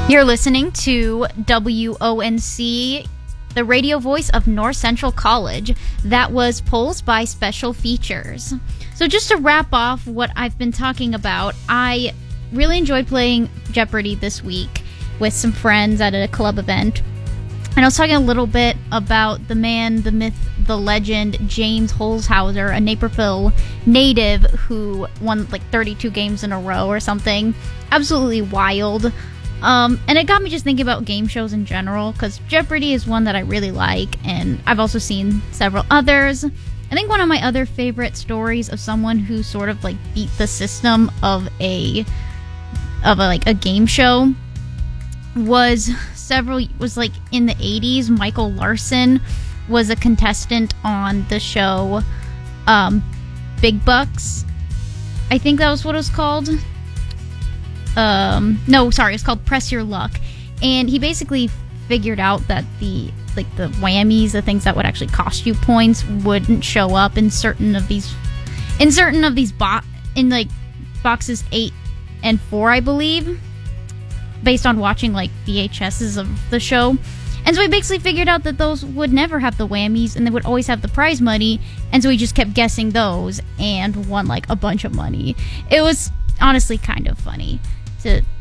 You're listening to WONC, the radio voice of North Central College. That was Polls by Special Features. So just to wrap off what I've been talking about, I really enjoyed playing Jeopardy this week with some friends at a club event. And I was talking a little bit about the man, the myth, the legend, James Holzhauser, a Naperville native who won like 32 games in a row or something. Absolutely wild. And it got me just thinking about game shows in general, because Jeopardy is one that I really like, and I've also seen several others. I think one of my other favorite stories of someone who sort of like beat the system of a game show was like in the 80s. Michael Larson was a contestant on the show Big Bucks. I think that was what it was called. It's called Press Your Luck. And he basically figured out that the whammies, the things that would actually cost you points, wouldn't show up in certain of these boxes 8 and 4, I believe, based on watching like VHSs of the show. And so he basically figured out that those would never have the whammies and they would always have the prize money, and so he just kept guessing those and won like a bunch of money. It was honestly kind of funny.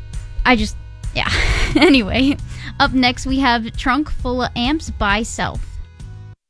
Anyway, up next we have Trunk Full of Amps by Self.